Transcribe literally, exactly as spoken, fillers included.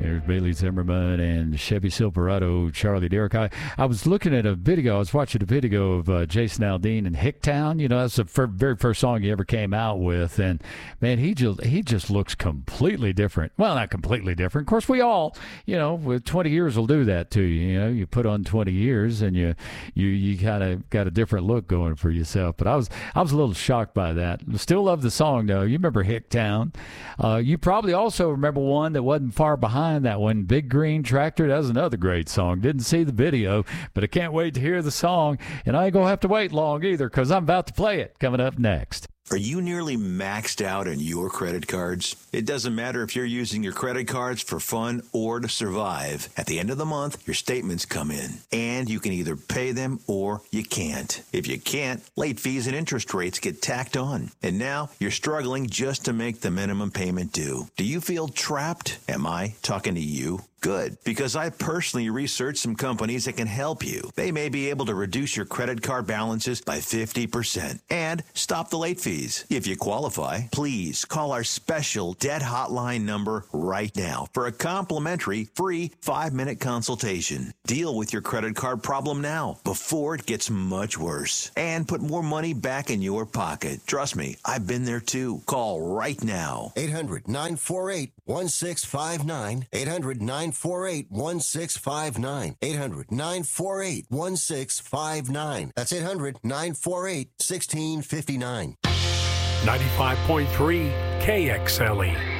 There's Bailey Zimmerman and Chevy Silverado, Charlie Derrick. I, I was looking at a video. I was watching a video of uh, Jason Aldean in Hicktown. You know, that's the fir- very first song he ever came out with. And, man, he just, he just looks completely different. Well, not completely different. Of course, we all, you know, with twenty years will do that to you. You know, you put on twenty years and you you, you kind of got a different look going for yourself. But I was I was a little shocked by that. Still love the song, though. You remember Hicktown. Uh, you probably also remember one that wasn't far behind that one, Big Green Tractor. That was another great song. Didn't see the video, but I can't wait to hear the song. And I ain't going to have to wait long either because I'm about to play it coming up next. Are you nearly maxed out on your credit cards? It doesn't matter if you're using your credit cards for fun or to survive. At the end of the month, your statements come in, and you can either pay them or you can't. If you can't, late fees and interest rates get tacked on. And now you're struggling just to make the minimum payment due. Do you feel trapped? Am I talking to you? Good, because I personally researched some companies that can help you. They may be able to reduce your credit card balances by fifty percent and stop the late fees. If you qualify, please call our special debt hotline number right now for a complimentary free five-minute consultation. Deal with your credit card problem now before it gets much worse and put more money back in your pocket. Trust me, I've been there too. Call right now. eight hundred nine four eight one six five nine. eight hundred nine four eight one six five nine. eight hundred nine four eight one six five nine. That's eight hundred nine four eight one six five nine. ninety-five point three K X L E.